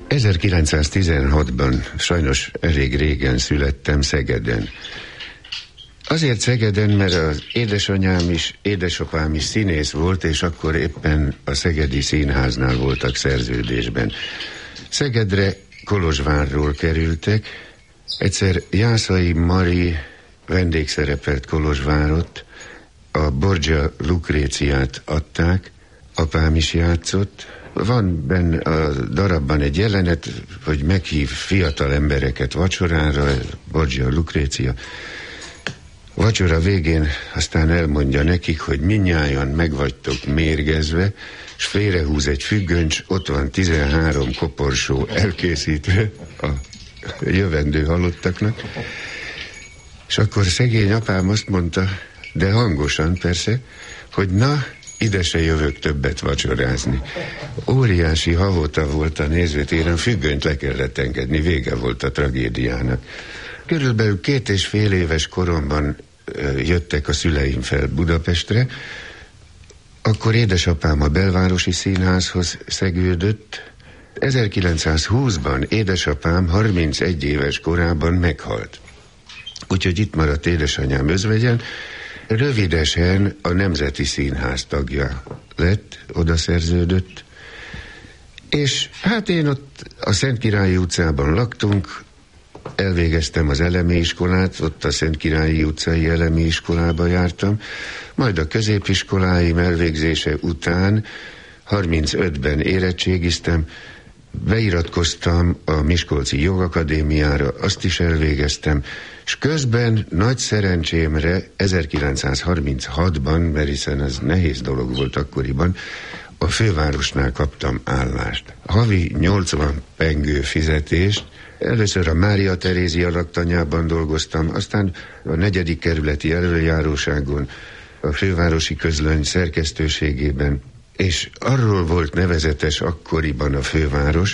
1916-ban, sajnos elég régen születtem Szegeden. Azért Szegeden, mert az édesanyám is, édesapám is színész volt, és akkor éppen a Szegedi Színháznál voltak szerződésben. Szegedre Kolozsvárról kerültek. Egyszer Jászai Mari vendégszerepelt Kolozsvárot, a Borgia Lucréciát adták, apám is játszott. Van benne a darabban egy jelenet, hogy meghív fiatal embereket vacsorára, Borgia Lucrécia. Vacsora végén aztán elmondja nekik, hogy mindnyájan meg vagytok mérgezve, és félrehúz egy függöncs, ott van 13 koporsó elkészítve a jövendő halottaknak. És akkor szegény apám azt mondta, de hangosan persze, hogy na, ide se jövök többet vacsorázni. Óriási havota volt a nézőtéren, függönyt le kellett engedni, vége volt a tragédiának. Körülbelül 2,5 éves koromban jöttek a szüleim fel Budapestre, akkor édesapám a Belvárosi Színházhoz szegődött. 1920-ban édesapám 31 éves korában meghalt. Úgyhogy itt maradt édesanyám özvegyen, rövidesen a Nemzeti Színház tagja lett, oda szerződött, és hát én ott a Szentkirályi utcában laktunk, elvégeztem az elemi iskolát, ott a Szentkirályi utcai elemi iskolába jártam, majd a középiskoláim elvégzése után 35-ben érettségiztem, beiratkoztam a Miskolci Jogakadémiára, azt is elvégeztem, és közben nagy szerencsémre 1936-ban, mert hiszen ez nehéz dolog volt akkoriban, a fővárosnál kaptam állást. Havi 80 pengő fizetést. Először a Mária Terézia laktanyában dolgoztam, aztán a 4. kerületi elöljáróságon, a fővárosi közlöny szerkesztőségében, és arról volt nevezetes akkoriban a főváros,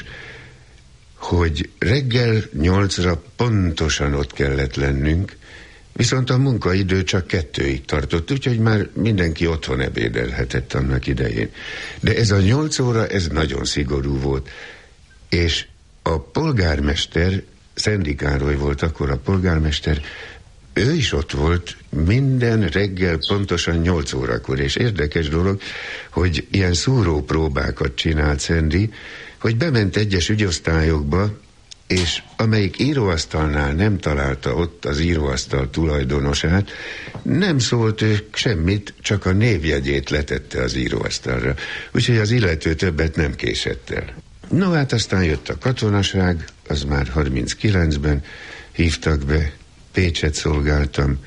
hogy reggel 8-ra pontosan ott kellett lennünk, viszont a munkaidő csak 2-ig tartott, úgyhogy már mindenki otthon ebédelhetett annak idején. De ez a 8 óra, ez nagyon szigorú volt, és a polgármester, Szendi Károly volt akkor a polgármester, ő is ott volt minden reggel pontosan 8 órakor, és érdekes dolog, hogy ilyen szúrópróbákat csinált Szendi, hogy bement egyes ügyosztályokba, és amelyik íróasztalnál nem találta ott az íróasztal tulajdonosát, nem szólt ő semmit, csak a névjegyét letette az íróasztalra. Úgyhogy az illető többet nem késett el. No, hát aztán jött a katonaság, az már 39-ben hívtak be, Pécset szolgáltam.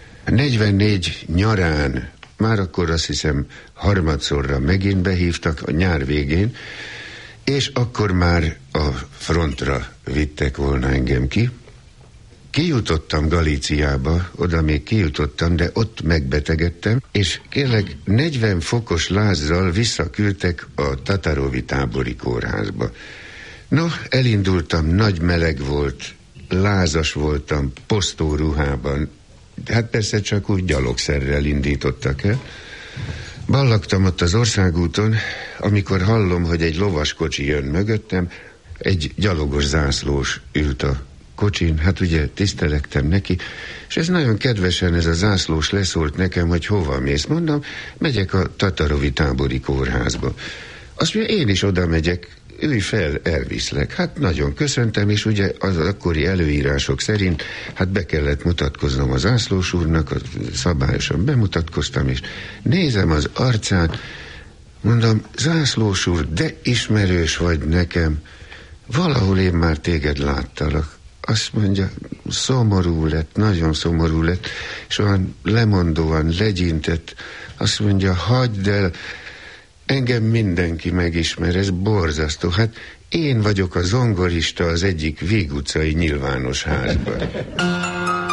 44 nyarán, már akkor azt hiszem harmadszorra megint behívtak a nyár végén, és akkor már a frontra vittek volna engem ki. Kijutottam Galíciába, oda még kijutottam, de ott megbetegedtem, és kérlek 40 fokos lázzal visszaküldtek a Tatarovi tábori kórházba. No, elindultam, nagy meleg volt, lázas voltam, posztóruhában, hát persze csak úgy gyalogszerrel indítottak el. Ballagtam ott az országúton, amikor hallom, hogy egy lovaskocsi jön mögöttem, egy gyalogos zászlós ült a kocsin, hát ugye tisztelektem neki, és ez nagyon kedvesen ez a zászlós leszólt nekem, hogy hova mész. Mondom, megyek a Tatarovi tábori kórházba. Azt mondja, én is oda megyek, ülj fel, elviszlek. Hát nagyon köszöntem, és ugye az akkori előírások szerint, hát be kellett mutatkoznom az zászlós úrnak, szabályosan bemutatkoztam, és nézem az arcát, mondom, zászlós úr, de ismerős vagy nekem, valahol én már téged láttalak. Azt mondja, szomorú lett, nagyon szomorú lett, és olyan lemondóan legyintett, azt mondja, hagyd el, engem mindenki megismer, ez borzasztó. Hát én vagyok a zongorista az egyik Víg utcai nyilvános házban.